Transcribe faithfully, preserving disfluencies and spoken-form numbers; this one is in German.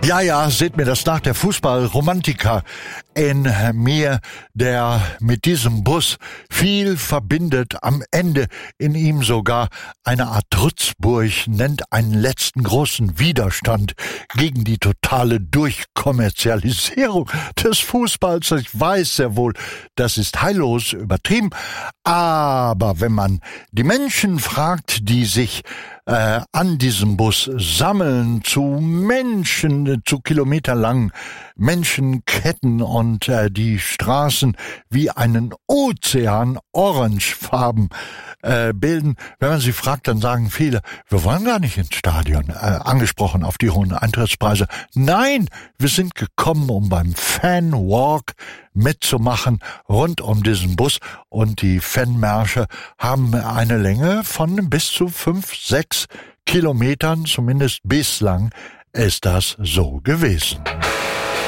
Ja, ja, seht mir das nach, der Fußballromantiker in mir, der mit diesem Bus viel verbindet, am Ende in ihm sogar eine Art Trutzburg nennt, einen letzten großen Widerstand gegen die totale Durchkommerzialisierung des Fußballs. Ich weiß sehr wohl, das ist heillos übertrieben, aber wenn man die Menschen fragt, die sich äh, an diesem Bus sammeln, zu Menschen, zu kilometerlangen Menschenketten und äh, die Straßen wie einen Ozean orangefarben äh, bilden. Wenn man sie fragt, dann sagen viele, wir wollen gar nicht ins Stadion, äh, angesprochen auf die hohen Eintrittspreise. Nein, wir sind gekommen, um beim Fanwalk mitzumachen rund um diesen Bus, und die Fanmärsche haben eine Länge von bis zu fünf, sechs Kilometern, zumindest bislang ist das so gewesen.